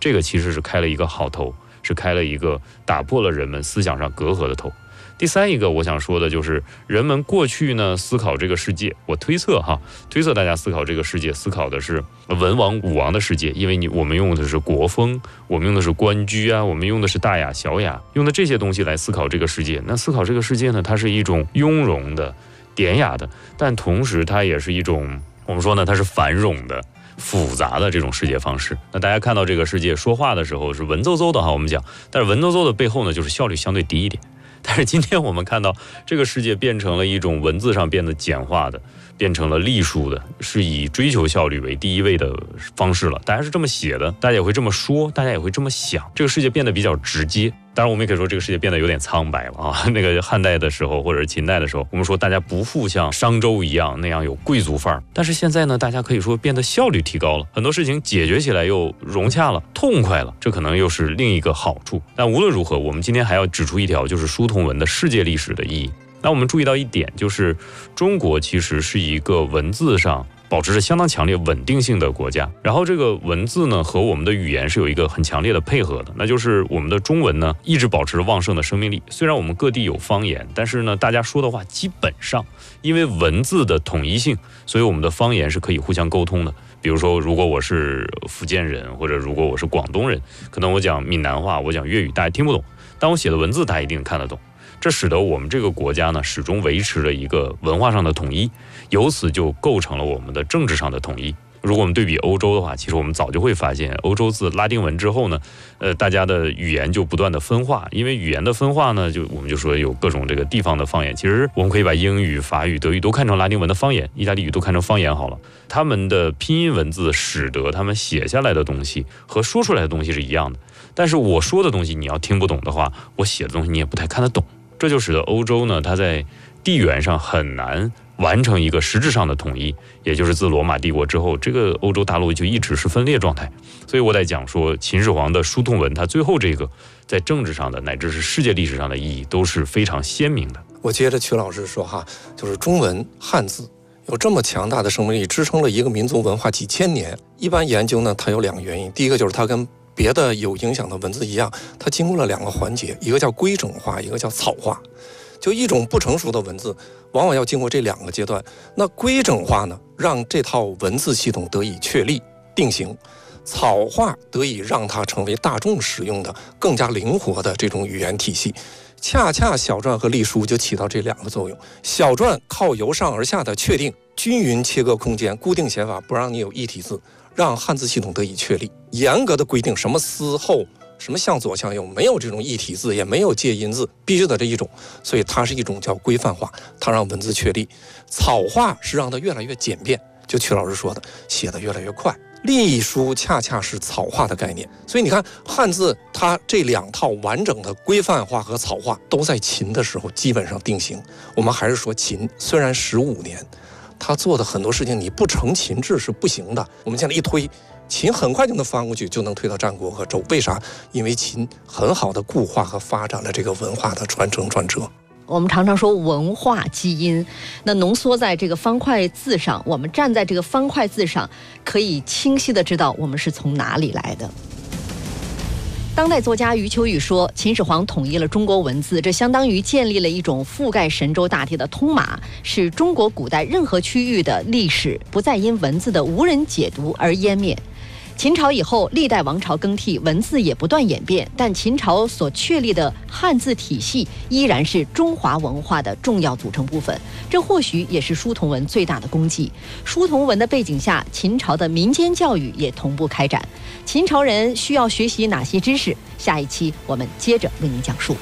这个其实是开了一个好头，是开了一个打破了人们思想上隔阂的头。第三一个我想说的就是人们过去呢思考这个世界，我推测大家思考这个世界，思考的是文王武王的世界，因为我们用的是国风，我们用的是官居啊，我们用的是大雅小雅，用的这些东西来思考这个世界。那思考这个世界呢，它是一种雍容的典雅的，但同时它也是一种我们说呢它是繁冗的复杂的这种世界方式。那大家看到这个世界说话的时候是文绉绉的我们讲，但是文绉绉的背后呢就是效率相对低一点。但是今天我们看到这个世界变成了一种文字上变得简化的，变成了隶书的，是以追求效率为第一位的方式了。大家是这么写的，大家也会这么说，大家也会这么想，这个世界变得比较直接。当然我们也可以说这个世界变得有点苍白了那个汉代的时候或者是秦代的时候，我们说大家不复像商周一样那样有贵族范儿，但是现在呢，大家可以说变得效率提高了，很多事情解决起来又融洽了，痛快了，这可能又是另一个好处。但无论如何，我们今天还要指出一条，就是书同文的世界历史的意义。那我们注意到一点，就是中国其实是一个文字上保持着相当强烈稳定性的国家，然后这个文字呢和我们的语言是有一个很强烈的配合的，那就是我们的中文呢一直保持着旺盛的生命力。虽然我们各地有方言，但是呢大家说的话基本上因为文字的统一性，所以我们的方言是可以互相沟通的。比如说如果我是福建人，或者如果我是广东人，可能我讲闽南话，我讲粤语，大家听不懂，但我写的文字大家一定看得懂。这使得我们这个国家呢始终维持着一个文化上的统一，由此就构成了我们的政治上的统一。如果我们对比欧洲的话，其实我们早就会发现，欧洲自拉丁文之后呢，大家的语言就不断的分化。因为语言的分化呢，我们就说有各种这个地方的方言。其实我们可以把英语、法语、德语都看成拉丁文的方言，意大利语都看成方言好了。他们的拼音文字使得他们写下来的东西和说出来的东西是一样的，但是我说的东西你要听不懂的话，我写的东西你也不太看得懂。这就使得欧洲呢，它在地缘上很难完成一个实质上的统一，也就是自罗马帝国之后，这个欧洲大陆就一直是分裂状态。所以我在讲说秦始皇的书同文，它最后这个在政治上的乃至是世界历史上的意义都是非常鲜明的。 我接着曲老师说就是中文汉字有这么强大的生命力，支撑了一个民族文化几千年。一般研究呢，它有两个原因，第一个就是它跟别的有影响的文字一样，它经过了两个环节，一个叫规整化，一个叫草化。就一种不成熟的文字往往要经过这两个阶段。那规整化呢，让这套文字系统得以确立定型，草化得以让它成为大众使用的更加灵活的这种语言体系。恰恰小篆和隶书就起到这两个作用。小篆靠由上而下的确定，均匀切割空间，固定写法，不让你有异体字，让汉字系统得以确立。严格的规定什么思后，什么向左向右，没有这种异体字，也没有介音字，必须得这一种，所以它是一种叫规范化，它让文字确立。草化是让它越来越简便，就曲老师说的，写得越来越快。隶书恰恰是草化的概念，所以你看汉字它这两套完整的规范化和草化都在秦的时候基本上定型。我们还是说秦虽然15年，他做的很多事情你不成秦制是不行的。我们现在一推，秦很快就能翻过去，就能推到战国和周。为啥？因为秦很好的固化和发展了这个文化的传承传承。 我们常常说文化基因，那浓缩在这个方块字上，我们站在这个方块字上，可以清晰地知道我们是从哪里来的。当代作家余秋雨说，秦始皇统一了中国文字，这相当于建立了一种覆盖神州大地的通码，使中国古代任何区域的历史不再因文字的无人解读而湮灭。秦朝以后，历代王朝更替，文字也不断演变，但秦朝所确立的汉字体系依然是中华文化的重要组成部分。这或许也是书同文最大的功绩。书同文的背景下，秦朝的民间教育也同步开展。秦朝人需要学习哪些知识？下一期我们接着为您讲述。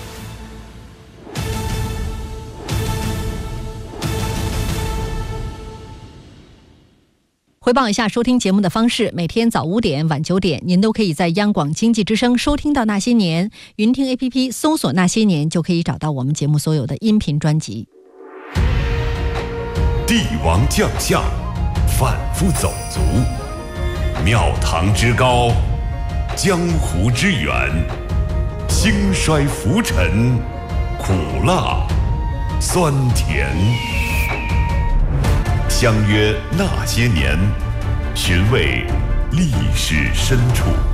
回报一下收听节目的方式，每天早5点、晚9点，您都可以在央广经济之声收听到那些年，云听 APP 搜索那些年就可以找到我们节目所有的音频专辑。 帝王将相，反复走卒，庙堂之高，江湖之远，兴衰浮沉，苦辣酸甜。相约那些年，寻味历史深处。